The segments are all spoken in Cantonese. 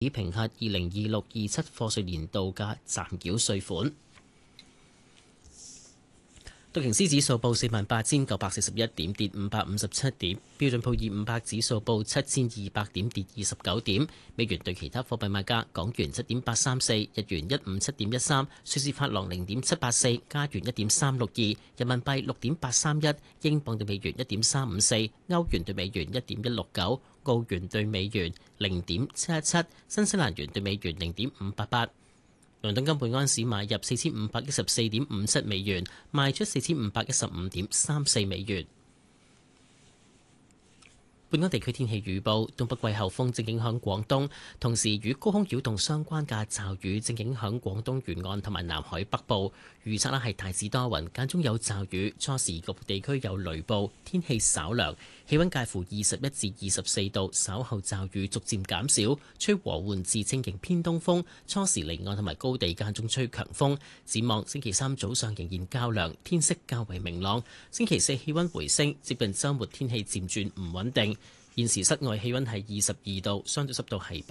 以評核2026-27課稅年度嘅暫繳稅款。道瓊斯指數報48,941點，跌557點；標準普爾500指數報7,200點，跌29點。美元對其他貨幣賣價：港元7.834，日元157.13，瑞士法郎0.784，加元1.362，人民幣6.831，英鎊對美元1.354，歐元對美元1.169，澳元對美元0.717，新西蘭元對美元0.588。倫敦金每安士買入4514.57美元，賣出4515.34美元。本港地區天氣預報：東北季候風正影響廣東，同時與高空擾動相關嘅驟雨正影響廣東沿岸同埋南海北部。預測係大致多雲，間中有驟雨，初時局部地區有雷暴，天氣稍涼，氣溫介乎21至24度。稍後驟雨逐漸減少，吹和緩至清勁偏東風，初時離岸同埋高地間中吹強風。展望星期三早上仍然較涼，天色較為明朗。星期四氣溫回升，接近週末天氣漸轉唔穩定。現時室外氣溫係22度，相對濕度係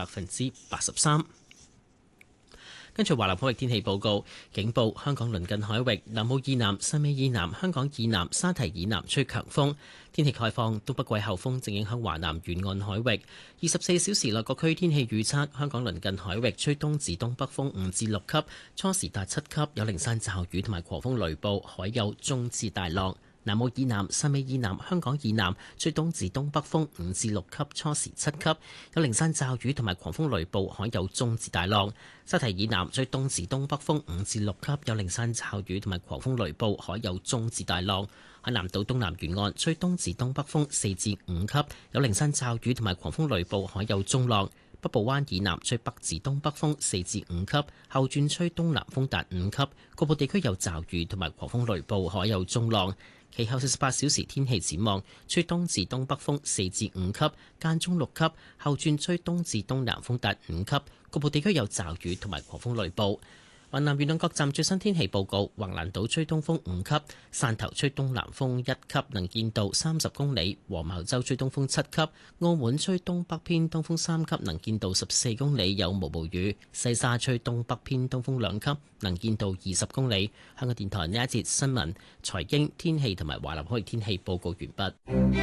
83%。跟住華南海域天氣報告，警報香港鄰近海域南澳以南、汕尾以南、香港以南、沙堤以南吹強風。天氣概況，東北季候風正影響華南沿岸海域。24小時內各區天氣預測，香港鄰近海域吹東至東北風5至6級，初時達7級，有零散驟雨同埋狂風雷暴，海有中至大浪。南澳以南、汕尾以南、香港以南吹東至東北風5至6級，初時7級，有零散驟雨同埋狂風雷暴，海有中至大浪。沙堤以南吹東至東北風5至6級，有零散驟雨同埋狂風雷暴，海有中至大浪。海南島東南沿岸吹東至東北風4至5級，有零散驟雨同埋狂風雷暴，海有中浪。北部灣以南吹北至東北風4至5級，後轉吹東南風達5級，局部地區有驟雨同埋狂風雷暴，海有中浪。其後48小時天氣展望，吹東至東北風4至5級，間中6級，後轉吹東至東南風達5級，局部地區有驟雨同埋狂風雷暴。雲南沿岸各站最新天氣報告：橫瀾島吹東風5級，汕頭吹東南風1級，能見度30公里；黃茅洲吹東風7級，澳門吹東北偏東風3級，能見度14公里，有毛毛雨；西沙吹東北偏東風2級，能見度20公里。香港電台呢一節新聞、財經、天氣同埋華南海域天氣報告完畢。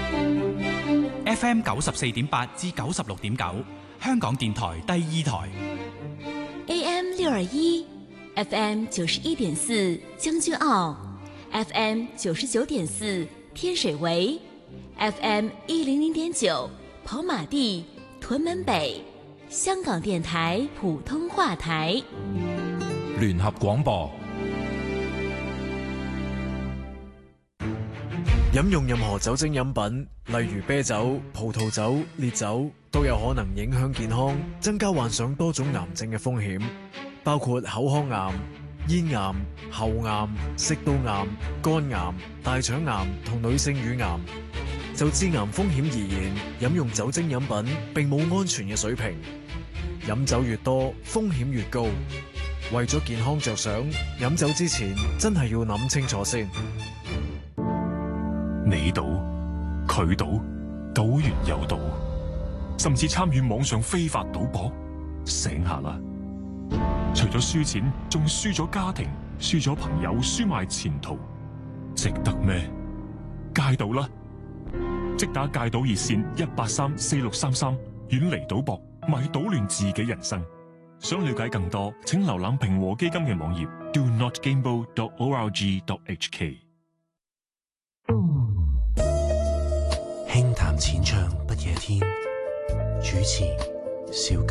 FM 94.8至96.9，香港電台第2台。 AM 621，FM 91.4，將軍澳 ，FM 99.4，天水圍 ，FM 100.9，跑馬地、屯門北，香港電台普通話台。 聯合廣播。 飲用任何酒精飲品，例如啤酒、葡萄酒、烈酒，都有可能影響健康，增加患上多種癌症嘅風險，包括口腔癌、咽癌、喉癌、食道癌、肝癌、大腸癌同女性乳癌。就致癌風險而言，飲用酒精飲品並冇安全嘅水平，飲酒越多，風險越高。為咗健康着想，飲酒之前真係要諗清楚先。 你賭，佢賭，賭完又賭，甚至參與網上非法賭博，醒下啦！除咗輸錢，仲輸咗家庭，輸咗朋友，輸埋前途，值得咩？戒賭啦！即打戒賭熱線1834633，遠離賭博，咪搗亂自己人生。想了解更多，請瀏覽平和基金嘅網頁 donotgamble.org.hk。 輕談淺唱不夜天，主持小